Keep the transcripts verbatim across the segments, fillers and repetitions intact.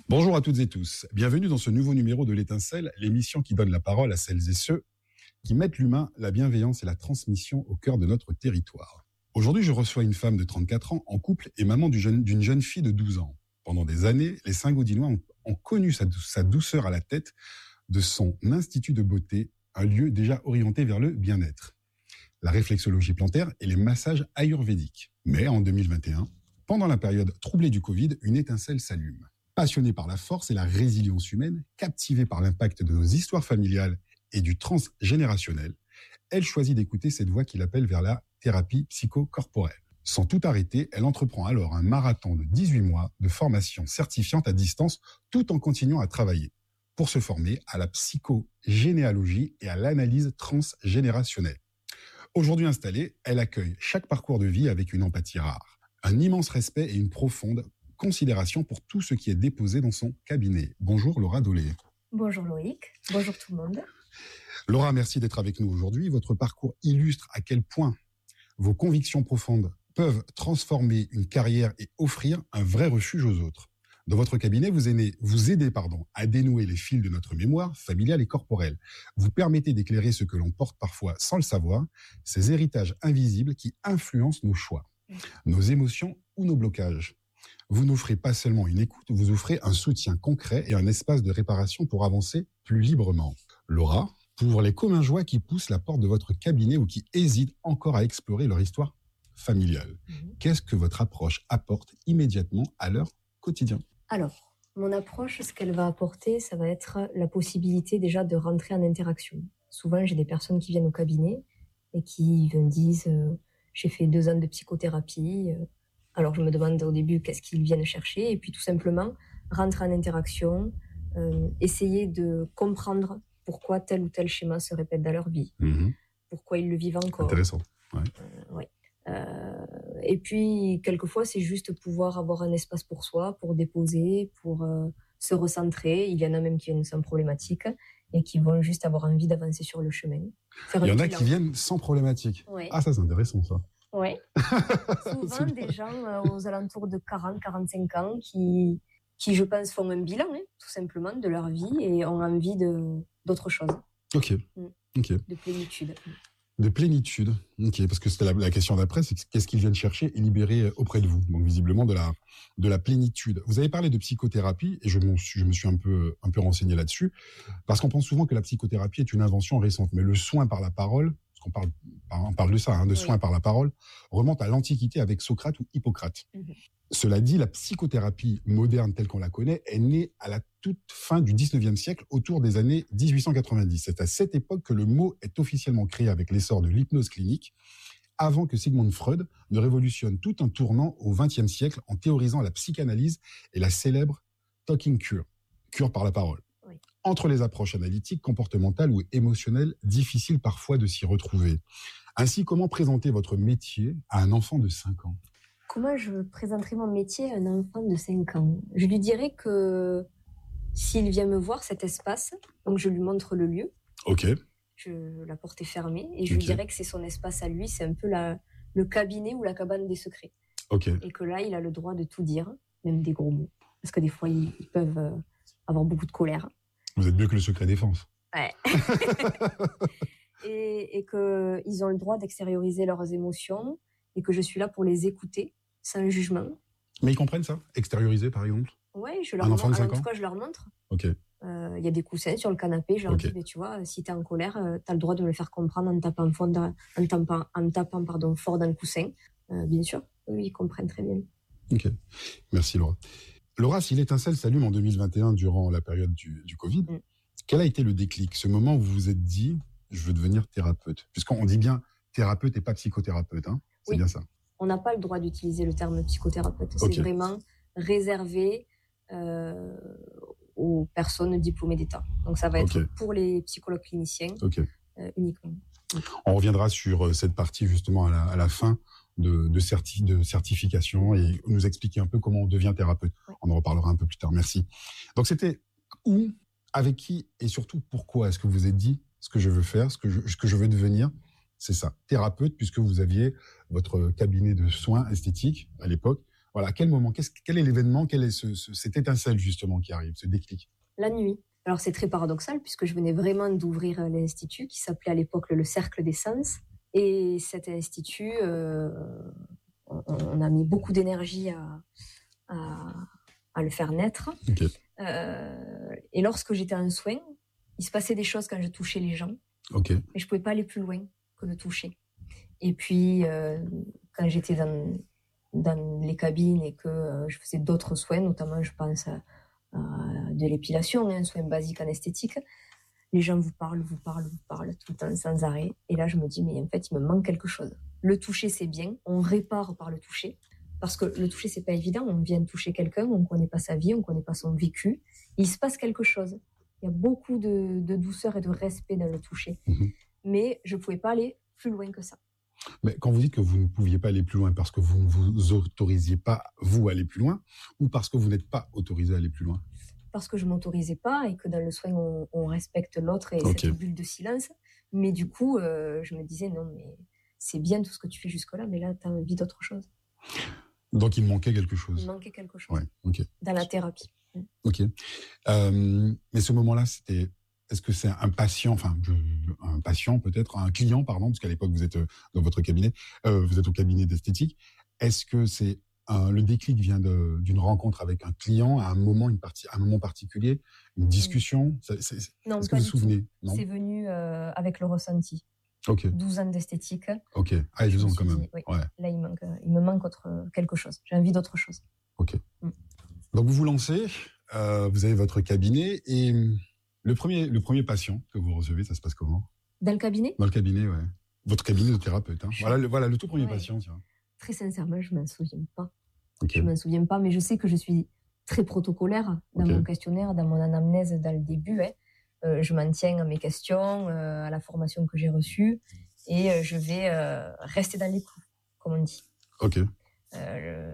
Bonjour à toutes et tous. Bienvenue dans ce nouveau numéro de l'Étincelle, l'émission qui donne la parole à celles et ceux qui mettent l'humain, la bienveillance et la transmission au cœur de notre territoire. Aujourd'hui, je reçois une femme de trente-quatre ans en couple et maman du jeune, d'une jeune fille de douze ans. Pendant des années, les Saint-Gaudinois ont, ont connu sa, sa douceur à la tête de son institut de beauté, un lieu déjà orienté vers le bien-être, la réflexologie plantaire et les massages ayurvédiques. Mais en deux mille vingt et un, pendant la période troublée du Covid, une étincelle s'allume. Passionnée par la force et la résilience humaine, captivée par l'impact de nos histoires familiales et du transgénérationnel, elle choisit d'écouter cette voix qui l'appelle vers la thérapie psychocorporelle. Sans tout arrêter, elle entreprend alors un marathon de dix-huit mois de formation certifiante à distance, tout en continuant à travailler pour se former à la psychogénéalogie et à l'analyse transgénérationnelle. Aujourd'hui installée, elle accueille chaque parcours de vie avec une empathie rare, un immense respect et une profonde considération pour tout ce qui est déposé dans son cabinet. Bonjour Laura Dolé. Bonjour Loïc, bonjour tout le monde. Laura, merci d'être avec nous aujourd'hui. Votre parcours illustre à quel point vos convictions profondes peuvent transformer une carrière et offrir un vrai refuge aux autres. Dans votre cabinet, vous aidez, vous aidez pardon, à dénouer les fils de notre mémoire familiale et corporelle. Vous permettez d'éclairer ce que l'on porte parfois sans le savoir, ces héritages invisibles qui influencent nos choix, nos émotions ou nos blocages. Vous n'offrez pas seulement une écoute, vous offrez un soutien concret et un espace de réparation pour avancer plus librement. Laura, pour les communs joies qui poussent la porte de votre cabinet ou qui hésitent encore à explorer leur histoire familiale, mmh. Qu'est-ce que votre approche apporte immédiatement à leur quotidien ? Alors, mon approche, ce qu'elle va apporter, ça va être la possibilité déjà de rentrer en interaction. Souvent, j'ai des personnes qui viennent au cabinet et qui me disent euh, « j'ai fait deux ans de psychothérapie euh, ». Alors, je me demande au début qu'est-ce qu'ils viennent chercher et puis tout simplement rentrer en interaction, euh, essayer de comprendre pourquoi tel ou tel schéma se répète dans leur vie, mmh. pourquoi ils le vivent encore. Intéressant. Ouais. Euh, ouais. Euh, et puis, quelquefois, c'est juste pouvoir avoir un espace pour soi, pour déposer, pour euh, se recentrer. Il y en a même qui viennent sans problématique et qui vont juste avoir envie d'avancer sur le chemin. Faire Il y en a qui viennent sans problématique. Ouais. Ah, ça, c'est intéressant, ça. Oui. Souvent des gens euh, aux alentours de quarante à quarante-cinq ans qui, qui, je pense, font un bilan, hein, tout simplement, de leur vie et ont envie de, d'autre chose. Ok. Mm. Ok. De plénitude. De plénitude. Ok. Parce que c'était la, la question d'après, c'est qu'est-ce qu'ils viennent chercher et libérer auprès de vous. Donc, visiblement, de la, de la plénitude. Vous avez parlé de psychothérapie et je, je me suis un peu, un peu renseigné là-dessus parce qu'on pense souvent que la psychothérapie est une invention récente, mais le soin par la parole, parce qu'on parle, on parle de ça, hein, de oui. soins par la parole, remonte à l'Antiquité avec Socrate ou Hippocrate. Mmh. Cela dit, la psychothérapie moderne telle qu'on la connaît est née à la toute fin du dix-neuvième siècle, autour des années dix-huit cent quatre-vingt-dix. C'est à cette époque que le mot est officiellement créé avec l'essor de l'hypnose clinique, avant que Sigmund Freud ne révolutionne tout un tournant au vingtième siècle en théorisant la psychanalyse et la célèbre talking cure, cure par la parole. Oui. Entre les approches analytiques, comportementales ou émotionnelles, difficile parfois de s'y retrouver. Ainsi, comment présenter votre métier à un enfant de cinq ans ? Comment je présenterai mon métier à un enfant de cinq ans ? Je lui dirais que s'il vient me voir cet espace, donc je lui montre le lieu. Ok. Je, la porte est fermée et je okay. lui dirais que c'est son espace à lui, c'est un peu la, le cabinet ou la cabane des secrets. Ok. Et que là, il a le droit de tout dire, même des gros mots. Parce que des fois, ils, ils peuvent avoir beaucoup de colère. Vous êtes mieux que le secret défense. Ouais. et, et qu'ils ont le droit d'extérioriser leurs émotions et que je suis là pour les écouter sans jugement. Mais ils comprennent ça ? Extérioriser, par exemple ? Oui, je leur Un montre. enfant de cinq en tout ans ? cas, je leur montre. Ok. Il euh, y a des coussins sur le canapé. Je leur okay. dis, mais tu vois, si tu es en colère, euh, tu as le droit de me le faire comprendre en tapant, fort dans, en tapant, en tapant pardon, fort dans le coussin. Euh, bien sûr, eux, ils comprennent très bien. Ok. Merci, Laura. Laura, si l'étincelle s'allume en deux mille vingt et un durant la période du, du Covid, mm. quel a été le déclic, ce moment où vous vous êtes dit, je veux devenir thérapeute ? Puisqu'on dit bien thérapeute et pas psychothérapeute, hein ? C'est oui. bien ça. On n'a pas le droit d'utiliser le terme psychothérapeute. Okay. C'est vraiment réservé euh, aux personnes diplômées d'État. Donc ça va être okay. pour les psychologues cliniciens okay. euh, uniquement. On reviendra sur cette partie justement à la, à la fin de, de, certi, de certification et nous expliquer un peu comment on devient thérapeute. Ouais. On en reparlera un peu plus tard. Merci. Donc c'était où, avec qui et surtout pourquoi est-ce que vous vous êtes dit ce que je veux faire, ce que je, ce que je veux devenir ? C'est ça, thérapeute, puisque vous aviez votre cabinet de soins esthétiques à l'époque. Voilà, à quel moment, qu'est-ce, quel est l'événement, quelle est ce, ce, cette étincelle justement qui arrive, ce déclic? La nuit. Alors c'est très paradoxal puisque je venais vraiment d'ouvrir l'institut qui s'appelait à l'époque le Cercle des Sens. Et cet institut, euh, on, on a mis beaucoup d'énergie à, à, à le faire naître. Okay. Euh, et lorsque j'étais en soins, il se passait des choses quand je touchais les gens. Okay. Mais je ne pouvais pas aller plus loin que le toucher. Et puis, euh, quand j'étais dans, dans les cabines et que euh, je faisais d'autres soins, notamment je pense à, à de l'épilation, un soin basique en esthétique, les gens vous parlent, vous parlent, vous parlent tout le temps sans arrêt. Et là, je me dis, mais en fait, il me manque quelque chose. Le toucher, c'est bien. On répare par le toucher. Parce que le toucher, c'est pas évident. On vient toucher quelqu'un, on ne connaît pas sa vie, on ne connaît pas son vécu. Il se passe quelque chose. Il y a beaucoup de, de douceur et de respect dans le toucher. Mmh. Mais je ne pouvais pas aller plus loin que ça. Mais quand vous dites que vous ne pouviez pas aller plus loin parce que vous ne vous autorisiez pas, vous, à aller plus loin, ou parce que vous n'êtes pas autorisé à aller plus loin? Parce que je ne m'autorisais pas et que dans le soin, on, on respecte l'autre et okay. cette bulle de silence. Mais du coup, euh, je me disais, non, mais c'est bien tout ce que tu fais jusque-là, mais là, tu as envie d'autre chose. Donc, il manquait quelque chose. Il manquait quelque chose. Ouais, ok. Dans la thérapie. Ok. Euh, mais ce moment-là, c'était... Est-ce que c'est un patient, enfin, je, un patient peut-être, un client, pardon, parce qu'à l'époque, vous êtes dans votre cabinet, euh, vous êtes au cabinet d'esthétique. Est-ce que c'est un, le déclic vient de, d'une rencontre avec un client à un moment, une partie, à un moment particulier, une discussion? c'est, c'est, Non, est-ce que vous vous souvenez? Non, c'est venu euh, avec le ressenti. Ok. douze ans d'esthétique. Ok. Ah, douze ans quand même. Dit, oui, ouais. Là, il, manque, il me manque autre, quelque chose. J'ai envie d'autre chose. Ok. Mm. Donc, vous vous lancez, euh, vous avez votre cabinet et... Le premier, le premier patient que vous recevez, ça se passe comment? Dans le cabinet? Dans le cabinet, ouais. Votre cabinet de thérapeute. Hein. Voilà, le, voilà le tout premier ouais. patient. Tiens. Très sincèrement, je ne m'en souviens pas. Okay. Je ne m'en souviens pas, mais je sais que je suis très protocolaire dans okay. mon questionnaire, dans mon anamnèse dans le début. Hein. Euh, je m'en tiens à mes questions, euh, à la formation que j'ai reçue, et euh, je vais euh, rester dans les clous, comme on dit. Ok. Euh,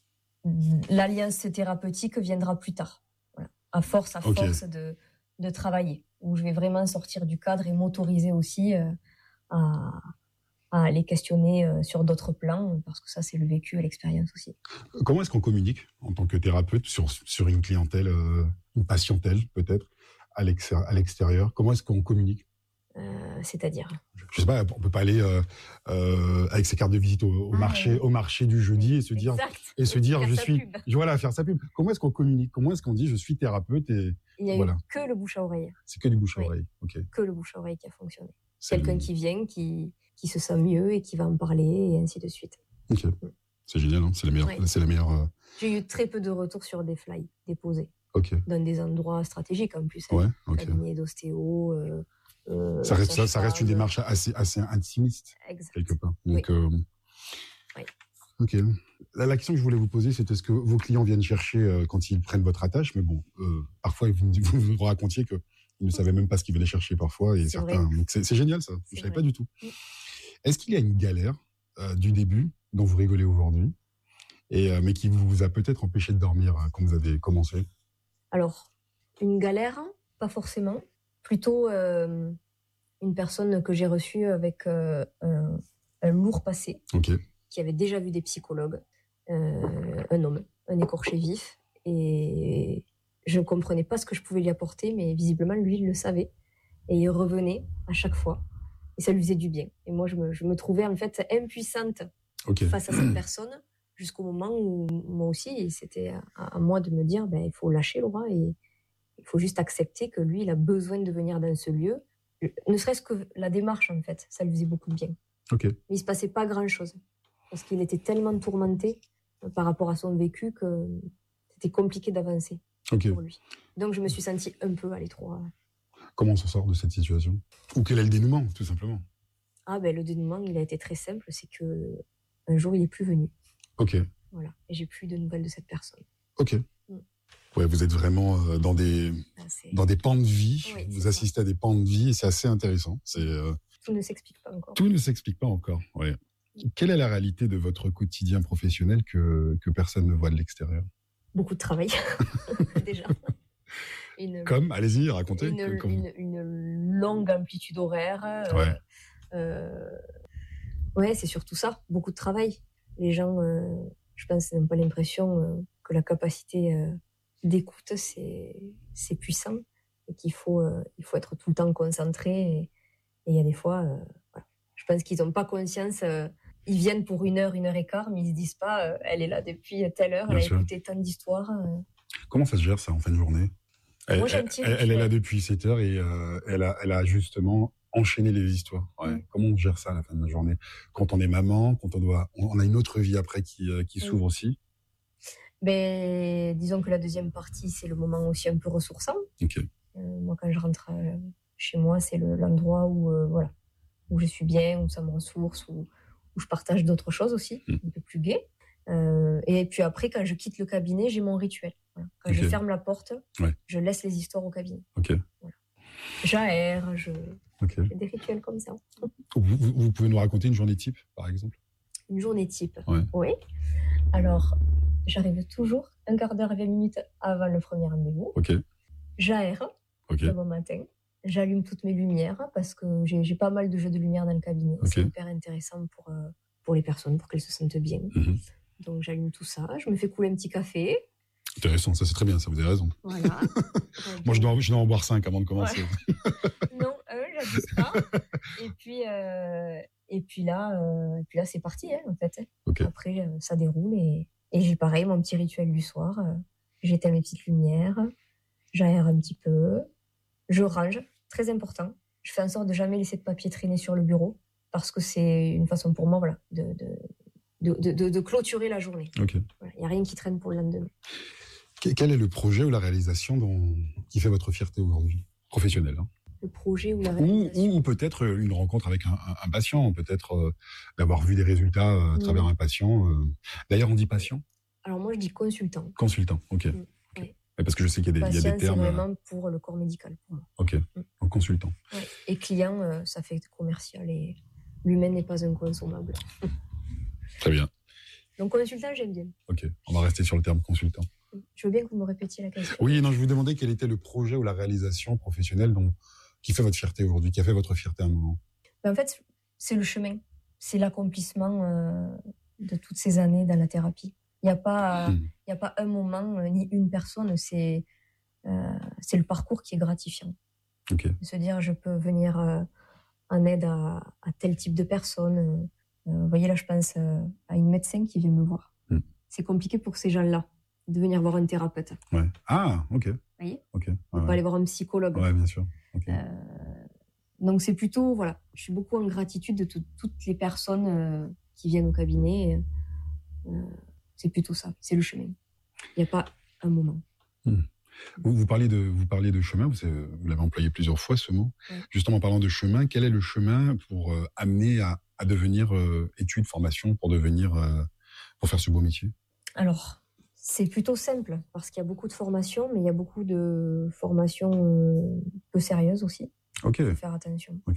l'alliance thérapeutique viendra plus tard. Voilà. À force, à okay. force de... de travailler, où je vais vraiment sortir du cadre et m'autoriser aussi euh, à, à aller questionner euh, sur d'autres plans, parce que ça, c'est le vécu et l'expérience aussi. Comment est-ce qu'on communique en tant que thérapeute sur, sur une clientèle, euh, une patientèle peut-être, à, l'extérieur, à l'extérieur? Comment est-ce qu'on communique? euh, C'est-à-dire? Je sais pas, on peut pas aller euh, euh, avec ses cartes de visite au, au, ah, marché, ouais. au marché du jeudi et se dire, et se dire je suis... Pub. Voilà, faire sa pub. Comment est-ce qu'on communique? Comment est-ce qu'on dit je suis thérapeute et... Il n'y a voilà. eu que le bouche à oreille. C'est que du bouche à oui. oreille, ok. Que le bouche à oreille qui a fonctionné. C'est Quelqu'un le... qui vient, qui, qui se sent mieux et qui va en parler et ainsi de suite. Ok, mm. C'est génial, hein, c'est la meilleure... Oui. C'est la meilleure euh... J'ai eu très peu de retours sur des flyers déposés. Ok. Dans des endroits stratégiques en plus. Ouais, hein. ok. Cabinet d'ostéo... Euh, Euh, ça, reste, ça, ça reste une démarche assez, assez intimiste, exact. quelque part. Donc, oui. euh, oui. Ok. La, la question que je voulais vous poser, c'est est-ce que vos clients viennent chercher euh, quand ils prennent votre attache? Mais bon, euh, parfois, vous, vous, vous vous racontiez qu'ils ne savaient même pas ce qu'ils venaient chercher parfois. Et c'est certains. Donc c'est, c'est génial, ça. Je ne savais pas du tout. Oui. Est-ce qu'il y a une galère euh, du début dont vous rigolez aujourd'hui, et, euh, mais qui vous a peut-être empêché de dormir euh, quand vous avez commencé? Alors, une galère, pas forcément. Plutôt euh, une personne que j'ai reçue avec euh, un, un lourd passé, okay. qui avait déjà vu des psychologues, euh, un homme, un écorché vif, et je ne comprenais pas ce que je pouvais lui apporter, mais visiblement, lui, il le savait, et il revenait à chaque fois, et ça lui faisait du bien. Et moi, je me, je me trouvais en fait impuissante okay. face à cette personne, jusqu'au moment où moi aussi, c'était à, à moi de me dire, ben, il faut lâcher Laura, et il faut juste accepter que lui, il a besoin de venir dans ce lieu. Ne serait-ce que la démarche, en fait, ça lui faisait beaucoup de bien. Okay. Mais il ne se passait pas grand-chose. Parce qu'il était tellement tourmenté par rapport à son vécu que c'était compliqué d'avancer okay. pour lui. Donc, je me suis sentie un peu à l'étroit. Comment on s'en sort de cette situation? Ou quel est le dénouement, tout simplement? Ah, ben, le dénouement, il a été très simple. C'est qu'un jour, il n'est plus venu. Ok. Voilà. Et j'ai plus de nouvelles de cette personne. Ok. Mm. Ouais, vous êtes vraiment euh, dans des ah, dans des pans de vie. Oui, vous assistez ça. à des pans de vie et c'est assez intéressant. C'est euh... tout ne s'explique pas encore. Tout ne s'explique pas encore. Ouais. Quelle est la réalité de votre quotidien professionnel que que personne ne voit de l'extérieur? Beaucoup de travail déjà. Une, Comme, allez-y, racontez. Une, comme... une, une longue amplitude horaire. Ouais. Euh, euh, ouais, c'est surtout ça. Beaucoup de travail. Les gens. Euh, je pense qu'ils n'ont pas l'impression euh, que la capacité euh, d'écoute, c'est, c'est puissant et qu'il faut, euh, il faut être tout le temps concentré. Et il y a des fois, euh, voilà. Je pense qu'ils n'ont pas conscience. Euh, ils viennent pour une heure, une heure et quart, mais ils se disent pas, euh, elle est là depuis telle heure, Bien elle sûr. a écouté tant d'histoires. Euh. Comment ça se gère ça en fin de journée? Elle, Moi, j'ai un elle, petit elle, elle est là depuis sept heures et euh, elle, a, elle a justement enchaîné les histoires. Ouais. Mm. Comment on gère ça à la fin de la journée? Quand on est maman, quand on doit, on a une autre vie après qui, euh, qui s'ouvre mm. aussi. Ben, disons que la deuxième partie, c'est le moment aussi un peu ressourçant. Okay. Euh, moi, quand je rentre euh, chez moi, c'est le, l'endroit où, euh, voilà, où je suis bien, où ça me ressource, où, où je partage d'autres choses aussi, mm. un peu plus gai. Euh, et puis après, quand je quitte le cabinet, j'ai mon rituel. Voilà. Quand okay. je ferme la porte, ouais. je laisse les histoires au cabinet. Okay. Voilà. J'aère, je... Okay. j'ai des rituels comme ça. Vous, vous, vous pouvez nous raconter une journée type, par exemple? Une journée type, ouais. Oui. Alors, j'arrive toujours un quart d'heure, vingt minutes avant le premier rendez-vous. Okay. J'aère okay. le bon matin. J'allume toutes mes lumières parce que j'ai, j'ai pas mal de jeux de lumière dans le cabinet. Okay. C'est hyper intéressant pour, euh, pour les personnes, pour qu'elles se sentent bien. Mm-hmm. Donc, j'allume tout ça. Je me fais couler un petit café. Intéressant, ça c'est très bien, ça, vous avez raison. Voilà. Moi, je dois, je dois en boire cinq avant de commencer. Ouais. Non, un, j'abuse pas. Et puis, euh, et puis là, euh, et puis là, c'est parti, hein, en fait. Okay. Après, euh, ça déroule et, et j'ai pareil, mon petit rituel du soir. Euh, j'éteins mes petites lumières, j'aère un petit peu, je range, très important. Je fais en sorte de jamais laisser de papier traîner sur le bureau parce que c'est une façon pour moi, voilà, de, de, de, de, de, de clôturer la journée. Okay. Voilà, il n'y a rien qui traîne pour le lendemain. Quel est le projet ou la réalisation dont, qui fait votre fierté aujourd'hui, professionnelle, hein? Le projet ou la réalisation. Ou, ou peut-être une rencontre avec un, un, un patient, peut-être euh, d'avoir vu des résultats euh, à travers mmh. un patient. Euh. D'ailleurs, on dit patient? Alors moi, je dis consultant. Consultant, ok. Mmh. Okay. Oui. Parce que je sais qu'il y a des, patient, il y a des termes. C'est vraiment pour le corps médical, pour moi. Ok, mmh. Donc consultant. Ouais. Et client, euh, ça fait commercial et l'humain n'est pas inconsommable. Très bien. Donc consultant, j'aime bien. Ok, on va rester sur le terme consultant. Je veux bien que vous me répétiez la question. Oui, non, je vous demandais quel était le projet ou la réalisation professionnelle dont, qui fait votre fierté aujourd'hui, qui a fait votre fierté à un moment. Ben en fait, c'est le chemin. C'est l'accomplissement euh, de toutes ces années dans la thérapie. Il n'y a pas, il mmh. y a pas un moment euh, ni une personne. C'est, euh, c'est le parcours qui est gratifiant. Okay. De se dire, je peux venir euh, en aide à, à tel type de personne. Euh, vous voyez, là, je pense euh, à une médecin qui vient me voir. Mmh. C'est compliqué pour ces gens-là de venir voir un thérapeute. Ouais. Ah, ok. Vous voyez, okay. ouais, on peut ouais. aller voir un psychologue. Ouais, bien sûr. Okay. Euh, donc c'est plutôt, voilà, je suis beaucoup en gratitude de tout, toutes les personnes euh, qui viennent au cabinet. Euh, c'est plutôt ça, c'est le chemin. Il n'y a pas un moment. Mmh. Vous, vous, parlez de, vous parlez de chemin, vous, vous l'avez employé plusieurs fois ce mot. Ouais. Justement, en parlant de chemin, quel est le chemin pour euh, amener à, à devenir euh, études, formation, pour devenir, euh, pour faire ce beau métier? Alors, c'est plutôt simple, parce qu'il y a beaucoup de formations, mais il y a beaucoup de formations euh, peu sérieuses aussi. Ok. Il faut faire attention. Ok.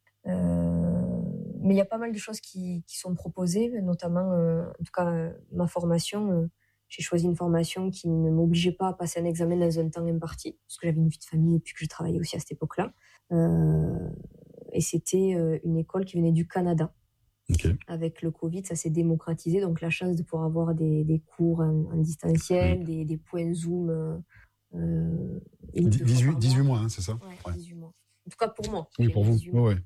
Euh, mais il y a pas mal de choses qui, qui sont proposées, notamment, euh, en tout cas, euh, ma formation. Euh, j'ai choisi une formation qui ne m'obligeait pas à passer un examen dans un temps imparti, parce que j'avais une vie de famille et puis que je travaillais aussi à cette époque-là. Euh, et c'était euh, une école qui venait du Canada. Okay. Avec le Covid, ça s'est démocratisé, donc la chance de pouvoir avoir des, des cours en, en distanciel, mmh. des, des points Zoom. Euh, dix-huit, dix-huit mois, hein, c'est ça? Ouais, ouais. dix-huit mois. En tout cas pour moi. Oui, pour vous. Ouais, ouais.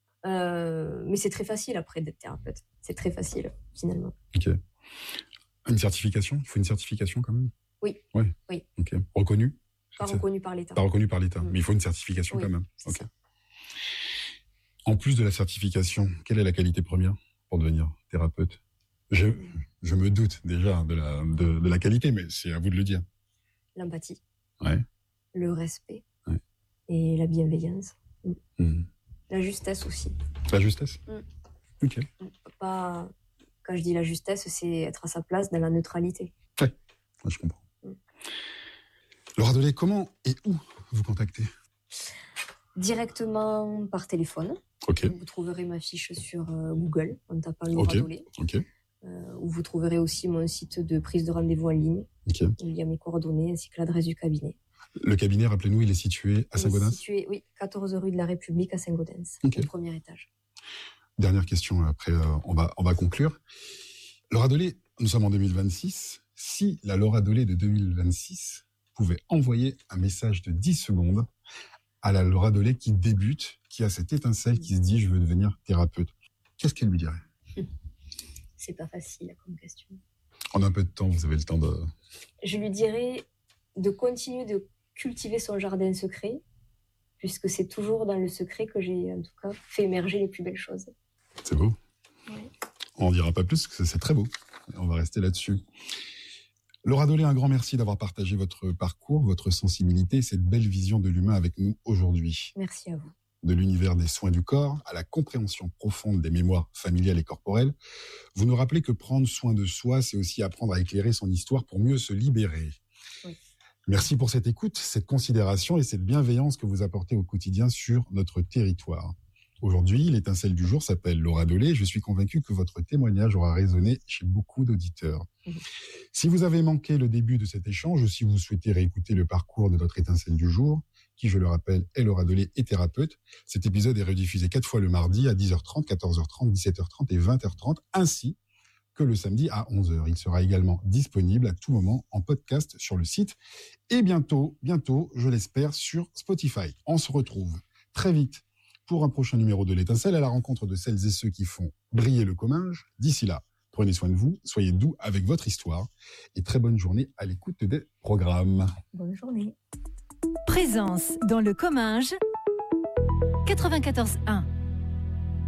Euh, mais c'est très facile après d'être thérapeute. C'est très facile, finalement. Ok. Une certification? Il faut une certification quand même? Oui. Ouais. Oui. Ok. Reconnue? Pas reconnue par l'État. Pas reconnue par l'État, mmh. mais il faut une certification oui, quand même. C'est okay. ça. En plus de la certification, quelle est la qualité première pour devenir thérapeute? je, je me doute déjà de la, de, de la qualité, mais c'est à vous de le dire. L'empathie. Ouais. Le respect. Ouais. Et la bienveillance. Mmh. La justesse aussi. La justesse? Mmh. Ok. Pas, quand je dis la justesse, c'est être à sa place dans la neutralité. Ouais, je comprends. Mmh. Laura Dolé, comment et où vous contactez? Directement par téléphone. Okay. Vous trouverez ma fiche sur euh, Google en tapant Laura okay. Dolé. Okay. Euh, où vous trouverez aussi mon site de prise de rendez-vous en ligne. Okay. Où il y a mes coordonnées ainsi que l'adresse du cabinet. Le cabinet, rappelez-nous, il est situé à Saint-Gaudens? Il est situé, oui, quatorze rue de la République à Saint-Gaudens, okay. au premier étage. Dernière question, après euh, on, va, on va conclure. Laura Dolé, Nous sommes en deux mille vingt-six. Si la Laura Dolé de deux mille vingt-six pouvait envoyer un message de dix secondes à la Laura Dolé qui débute, qui a cette étincelle, qui se dit « je veux devenir thérapeute », qu'est-ce qu'elle lui dirait ? C'est pas facile comme question. En un peu de temps, vous avez le temps de... Je lui dirais de continuer de cultiver son jardin secret, puisque c'est toujours dans le secret que j'ai, en tout cas, fait émerger les plus belles choses. C'est beau. Ouais. On n'en dira pas plus, parce que c'est très beau. On va rester là-dessus. Laura Dolé, un grand merci d'avoir partagé votre parcours, votre sensibilité et cette belle vision de l'humain avec nous aujourd'hui. Merci à vous. De l'univers des soins du corps à la compréhension profonde des mémoires familiales et corporelles, vous nous rappelez que prendre soin de soi, c'est aussi apprendre à éclairer son histoire pour mieux se libérer. Oui. Merci pour cette écoute, cette considération et cette bienveillance que vous apportez au quotidien sur notre territoire. Aujourd'hui, l'étincelle du jour s'appelle Laura Dolé. Je suis convaincu que votre témoignage aura résonné chez beaucoup d'auditeurs. Mmh. Si vous avez manqué le début de cet échange ou si vous souhaitez réécouter le parcours de notre étincelle du jour, qui, je le rappelle, est Laura Dolé et thérapeute, cet épisode est rediffusé quatre fois le mardi à dix heures trente, quatorze heures trente, dix-sept heures trente et vingt heures trente, ainsi que le samedi à onze heures. Il sera également disponible à tout moment en podcast sur le site et bientôt, bientôt, je l'espère, sur Spotify. On se retrouve très vite pour un prochain numéro de l'étincelle à la rencontre de celles et ceux qui font briller le comminge. D'ici là, prenez soin de vous, soyez doux avec votre histoire et très bonne journée à l'écoute des programmes. Bonne journée. Présence dans le comminge quatre-vingt-quatorze un.